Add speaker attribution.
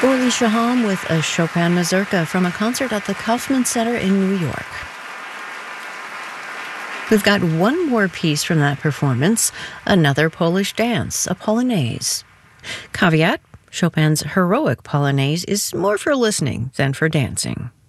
Speaker 1: Orly Shaham with a Chopin mazurka from a concert at the Kaufman Center in New York. We've got one more piece from that performance, another Polish dance, a polonaise. Caveat, Chopin's heroic polonaise is more for listening than for dancing.